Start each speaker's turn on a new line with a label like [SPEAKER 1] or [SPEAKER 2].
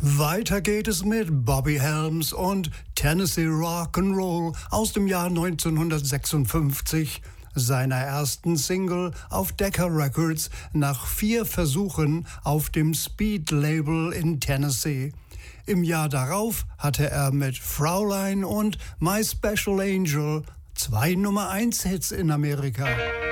[SPEAKER 1] Weiter geht es mit Bobby Helms und Tennessee Rock'n'Roll aus dem Jahr 1956, seiner ersten Single auf Decca Records nach 4 Versuchen auf dem Speed-Label in Tennessee. Im Jahr darauf hatte er mit Fraulein und My Special Angel 2 Nummer-1-Hits in Amerika.